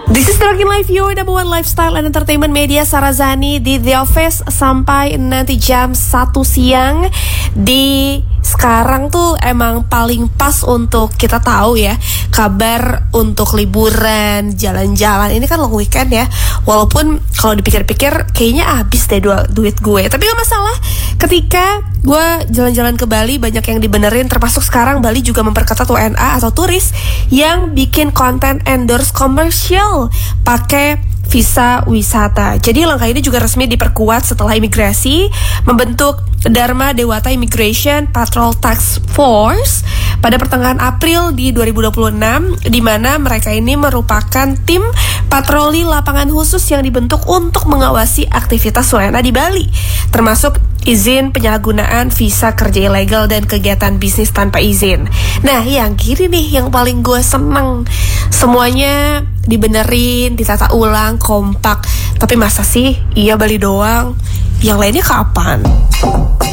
This is Dragon Life, your number one lifestyle and entertainment media. Sarazani di The Office sampai nanti jam 1 siang. Di sekarang tuh emang paling pas untuk kita tahu ya kabar untuk liburan, jalan-jalan. Ini kan long weekend ya. Walaupun kalau dipikir-pikir kayaknya habis deh duit gue. Tapi gak masalah. Ketika gue jalan-jalan ke Bali, banyak yang dibenerin. Termasuk sekarang Bali juga memperketat WNA atau turis yang bikin konten endorse komersial pakai visa wisata. Jadi langkah ini juga resmi diperkuat setelah imigrasi membentuk Dharma Dewata Immigration Patrol Task Force pada pertengahan April di 2026, di mana mereka ini merupakan tim patroli lapangan khusus yang dibentuk untuk mengawasi aktivitas WNA di Bali, termasuk izin penyalahgunaan visa kerja ilegal dan kegiatan bisnis tanpa izin. Nah, yang kiri nih yang paling gue seneng, semuanya dibenerin, ditata ulang, kompak. Tapi masa sih iya Bali doang? Yang lainnya kapan?